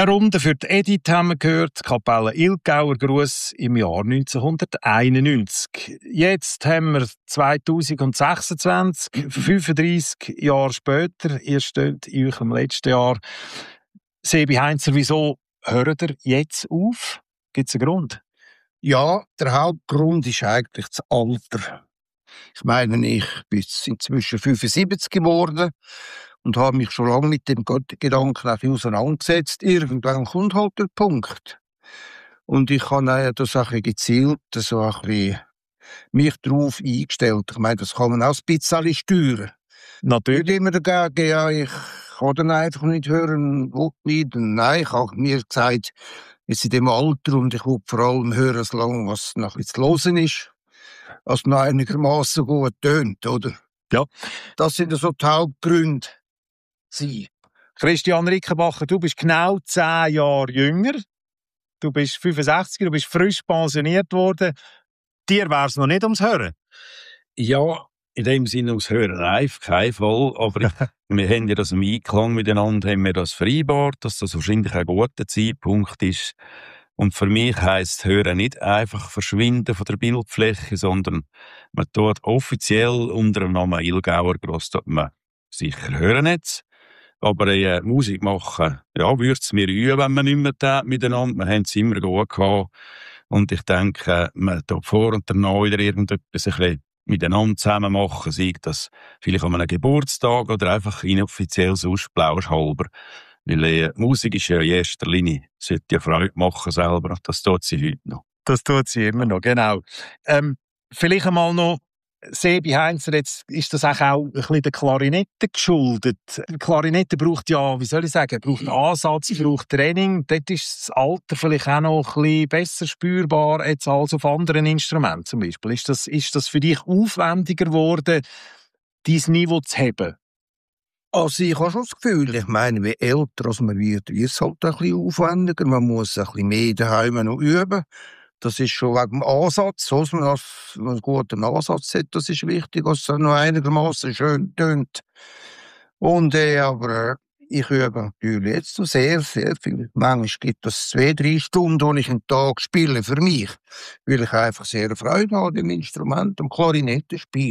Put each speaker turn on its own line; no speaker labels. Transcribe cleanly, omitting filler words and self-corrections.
Eine Runde für die Edith haben wir gehört, Kapelle Ilgauer Gruss im Jahr 1991. Jetzt haben wir 2026, 35 Jahre später. Ihr steht in eurem letzten Jahr. Sebi Heinzer, wieso hört ihr jetzt auf? Gibt es einen Grund?
Ja, der Hauptgrund ist eigentlich das Alter. Ich meine, ich bin inzwischen 75 geworden und habe mich schon lange mit dem Gedanken auseinandergesetzt. Irgendwann kommt halt der Punkt. Und ich habe das auch gezielt so ein bisschen mich darauf eingestellt. Ich meine, das kann man auch ein bisschen steuern.
Natürlich.
Nicht immer dagegen, ja, ich kann dann einfach nicht hören, will nicht. Und nein, ich habe mir gesagt, jetzt in dem Alter und ich will vor allem hören, solange was noch zu hören ist, was noch einigermaßen gut tönt, oder?
Ja.
Das sind so die Hauptgründe.
Christian Rickenbacher, du bist genau 10 Jahre jünger. Du bist 65, du bist frisch pensioniert worden. Dir wäre es noch nicht ums Hören.
Ja, in dem Sinne ums Hören auf keinen Fall. Aber wir haben ja das im Einklang miteinander, haben wir das vereinbart, dass das wahrscheinlich ein guter Zeitpunkt ist. Und für mich heisst Hören nicht einfach verschwinden von der Bildfläche, sondern man tut offiziell unter dem Namen Ilgauer Gruss man sicher hören jetzt. Aber Musik machen, ja, würde es mir üben, wenn man nicht mehr tät miteinander. Wir haben es immer gut gehabt. Und ich denke, man tut vor und danach wieder irgendetwas ein bisschen miteinander zusammen machen, sei das vielleicht an einem Geburtstag oder einfach inoffiziell sonst plauschhalber. Weil Musik ist ja in erster Linie, sollte ja Freude machen selber. Das tut sie heute noch.
Das tut sie immer noch, genau. Vielleicht einmal noch, Sebi Heinzer, jetzt ist das auch ein bisschen der Klarinette geschuldet. Die Klarinette braucht ja, wie soll ich sagen, braucht Ansatz, braucht Training. Dort ist das Alter vielleicht auch noch ein bisschen besser spürbar jetzt als auf anderen Instrumenten zum Beispiel. Ist das für dich aufwendiger geworden, dein Niveau zu heben?
Also ich habe schon das Gefühl, ich meine, wie älter man wird es halt ein bisschen aufwendiger. Man muss ein bisschen mehr daheim noch üben. Das ist schon wegen dem Ansatz, dass man einen guten Ansatz hat, das ist wichtig, dass es noch einigermaßen schön tönt. Und aber ich übe natürlich jetzt noch sehr, sehr viel. Manchmal gibt es 2-3 Stunden, die ich einen Tag spiele für mich, weil ich einfach sehr Freude habe am Instrument, am Klarinette spielen.